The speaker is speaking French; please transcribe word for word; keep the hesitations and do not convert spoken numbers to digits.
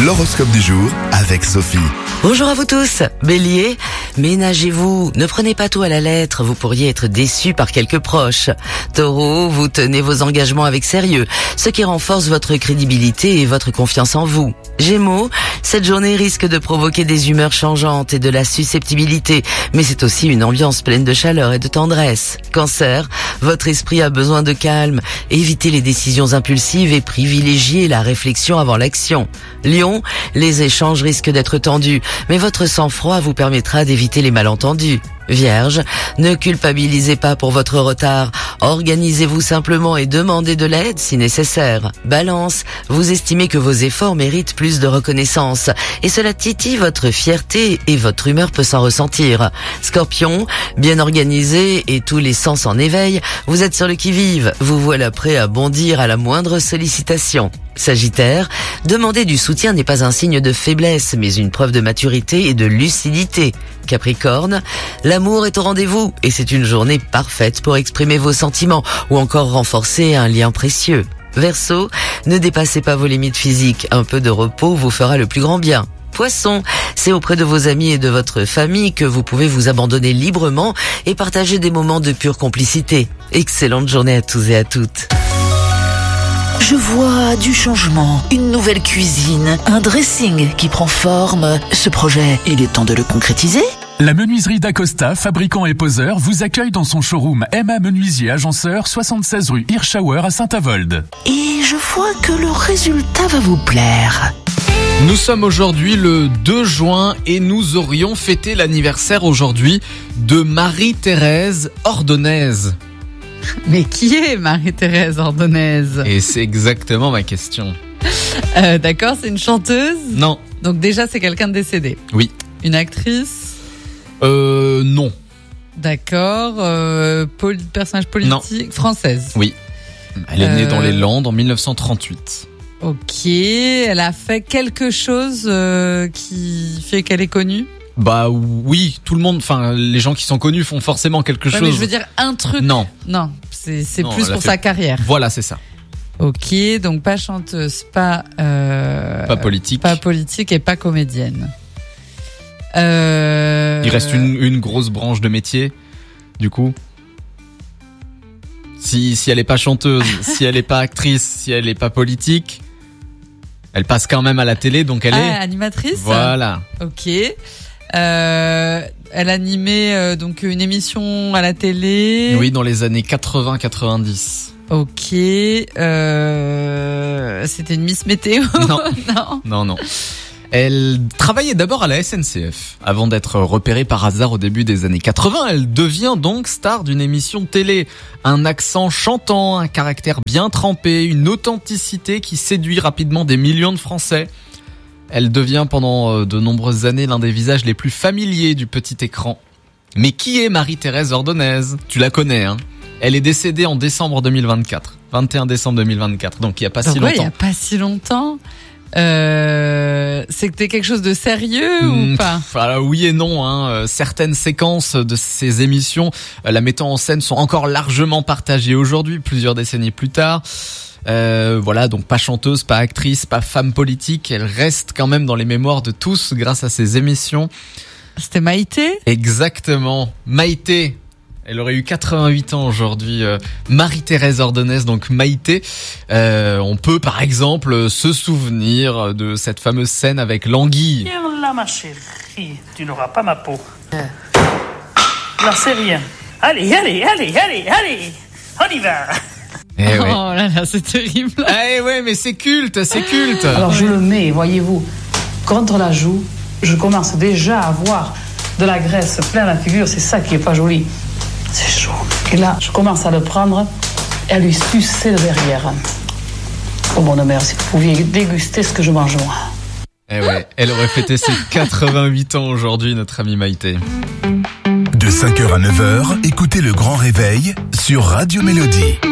L'horoscope du jour avec Sophie. Bonjour à vous tous. Bélier, ménagez-vous, ne prenez pas tout à la lettre, vous pourriez être déçu par quelques proches. Taureau, vous tenez vos engagements avec sérieux, ce qui renforce votre crédibilité et votre confiance en vous. Gémeaux, cette journée risque de provoquer des humeurs changeantes et de la susceptibilité, mais c'est aussi une ambiance pleine de chaleur et de tendresse. Cancer, votre esprit a besoin de calme, évitez les décisions impulsives et privilégiez la réflexion avant l'action. Lion, les échanges risquent d'être tendus, mais votre sang-froid vous permettra d'éviter les malentendus. Vierge, ne culpabilisez pas pour votre retard, organisez-vous simplement et demandez de l'aide si nécessaire. Balance, vous estimez que vos efforts méritent plus de reconnaissance et cela titille votre fierté et votre humeur peut s'en ressentir. Scorpion, bien organisé et tous les sens en éveil, vous êtes sur le qui-vive, vous voilà prêt à bondir à la moindre sollicitation. Sagittaire, demander du soutien n'est pas un signe de faiblesse, mais une preuve de maturité et de lucidité. Capricorne, l'amour est au rendez-vous et c'est une journée parfaite pour exprimer vos sentiments ou encore renforcer un lien précieux. Verseau, ne dépassez pas vos limites physiques, un peu de repos vous fera le plus grand bien. Poisson, c'est auprès de vos amis et de votre famille que vous pouvez vous abandonner librement et partager des moments de pure complicité. Excellente journée à tous et à toutes. Je vois du changement, une nouvelle cuisine, un dressing qui prend forme. Ce projet, il est temps de le concrétiser ? La menuiserie d'Acosta, fabricant et poseur, vous accueille dans son showroom M A Menuisier Agenceur, soixante-seize rue Hirschauer à Saint-Avold. Et je vois que le résultat va vous plaire. Nous sommes aujourd'hui le deux juin et nous aurions fêté l'anniversaire aujourd'hui de Marie-Thérèse Ordonez. Mais qui est Marie-Thérèse Ordonez ? Et c'est exactement ma question. Euh, d'accord, c'est une chanteuse ? Non. Donc déjà, c'est quelqu'un de décédé ? Oui. Une actrice ? Euh, non. D'accord. Euh, poli- personnage politique ? Non. Française ? Oui. Elle est Euh... née dans les Landes en dix-neuf cent trente-huit. Ok. Elle a fait quelque chose euh, qui fait qu'elle est connue ? Bah oui, tout le monde, enfin les gens qui sont connus font forcément quelque Ouais, chose. mais je veux dire un truc. Non. Non, c'est, c'est Non, plus elle a pour fait- sa carrière. Voilà, c'est ça. Ok, donc pas chanteuse, pas... Euh, Pas politique. Pas politique et pas comédienne. Euh... Il reste une, une grosse branche de métier, du coup. Si, si elle est pas chanteuse, si elle est pas actrice, si elle est pas politique, elle passe quand même à la télé, donc elle ah, est... animatrice. Voilà. Ok. Euh, elle animait euh, donc une émission à la télé. Oui, dans les années quatre-vingts quatre-vingt-dix. Ok. Euh, c'était une Miss Météo. Non. Non. Non, non. Elle travaillait d'abord à la S N C F. Avant d'être repérée par hasard au début des années quatre-vingts, elle devient donc star d'une émission télé. Un accent chantant, un caractère bien trempé, une authenticité qui séduit rapidement des millions de Français. Elle devient pendant de nombreuses années l'un des visages les plus familiers du petit écran. Mais qui est Marie-Thérèse Ordonez ? Tu la connais, hein ? Elle est décédée en décembre deux mille vingt-quatre. vingt et un décembre deux mille vingt-quatre, donc il y a pas Donc si ouais, longtemps. il y a pas si longtemps. Euh, c'était quelque chose de sérieux Mmh, ou pas ? pff, alors oui et non. Hein. Euh, certaines séquences de ces émissions, euh, la mettant en scène, sont encore largement partagées aujourd'hui, plusieurs décennies plus tard. Euh, voilà, donc pas chanteuse, pas actrice, pas femme politique. Elle reste quand même dans les mémoires de tous grâce à ces émissions. C'était Maïté ? Exactement, Maïté. Elle aurait eu quatre-vingt-huit ans aujourd'hui, euh, Marie-Thérèse Ordonez, donc Maïté. Euh, on peut par exemple se souvenir de cette fameuse scène avec l'anguille. Viens là, ma chérie, tu n'auras pas ma peau. Là, c'est rien. Allez, allez, allez, allez, allez, on y va. Eh ouais. Oh là là, c'est terrible. Eh ouais, mais c'est culte, c'est culte. Alors je le mets, voyez-vous, contre la joue. Je commence déjà à avoir de la graisse plein la figure. C'est ça qui est pas joli. C'est chaud. Et là, je commence à le prendre et à lui sucer le derrière. Oh bonne mère, si vous pouviez déguster ce que je mange moi. Eh ouais, elle aurait fêté ses quatre-vingt-huit ans aujourd'hui, notre amie Maïté. De cinq heures à neuf heures, écoutez le Grand Réveil sur Radio Mélodie.